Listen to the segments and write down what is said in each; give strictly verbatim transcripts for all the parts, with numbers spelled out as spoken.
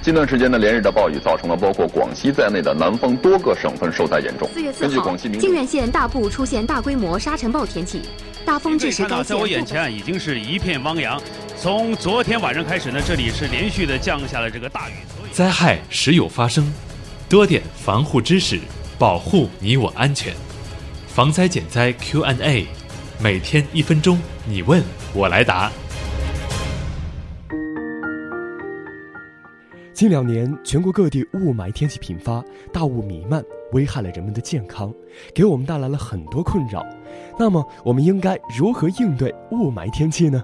近段时间的连日的暴雨造成了包括广西在内的南方多个省份受灾严重。 四月四号，靖远县大部出现大规模沙尘暴天气，大风致使该县。 在我眼前已经是一片汪洋。从昨天晚上开始呢，这里是连续的降下了这个大雨。 灾害时有发生，多点防护知识，保护你我安全。防灾减灾 Q and A， 每天一分钟，你问我来答。 近两年，全国各地雾霾天气频发，大雾弥漫，危害了人们的健康，给我们带来了很多困扰。那么，我们应该如何应对雾霾天气呢？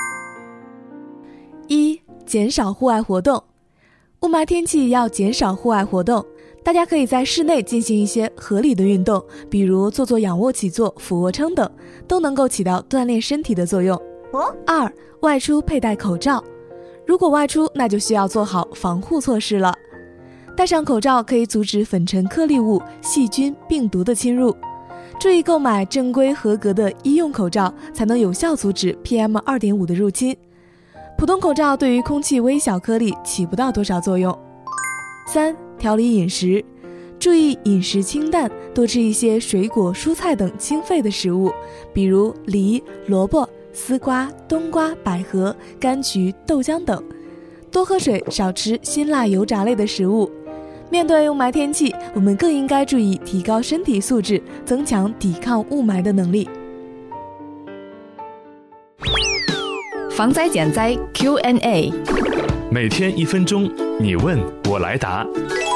一、减少户外活动。雾霾天气要减少户外活动，大家可以在室内进行一些合理的运动，比如做做仰卧起坐、俯卧撑等，都能够起到锻炼身体的作用。 哦。 二、外出佩戴口罩。如果外出，那就需要做好防护措施了。戴上口罩可以阻止粉尘颗粒物、细菌、病毒的侵入。注意购买正规合格的医用口罩，才能有效阻止 P M 二点五 的入侵。普通口罩对于空气微小颗粒起不到多少作用。三、调理饮食，注意饮食清淡，多吃一些水果、蔬菜等清肺的食物，比如梨、萝卜、丝瓜、冬瓜、百合、柑橘、豆浆等。多喝水，少吃辛辣油炸类的食物。面对雾霾天气，我们更应该注意提高身体素质，增强抵抗雾霾的能力。 防灾减灾 Q and A， 每天一分钟，你问我来答。